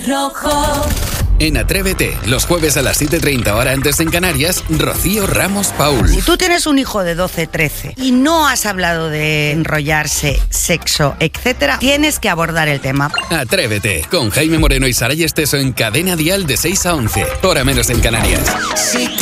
rojo. En Atrévete, los jueves a las 7:30 hora antes en Canarias, Rocío Ramos Paul. Si tú tienes un hijo de 12, 13 y no has hablado de enrollarse, sexo, etcétera, tienes que abordar el tema. Atrévete, con Jaime Moreno y Saray Esteso en Cadena Dial de 6 a 11, hora menos en Canarias.